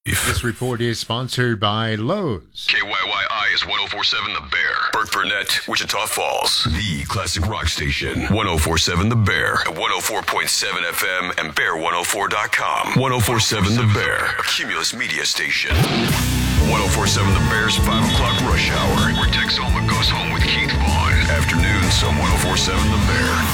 This report is sponsored by Lowe's. KYYI is 104.7 The Bear. Burt Burnett, Wichita Falls. The classic rock station. 104.7 The Bear. At 104.7 FM and Bear104.com. 104.7 The Bear. A Cumulus media station. 104.7 The Bear's 5 o'clock rush hour. Where Tex Olma goes home with Keith Vaughn. Afternoons on 104.7 The Bear.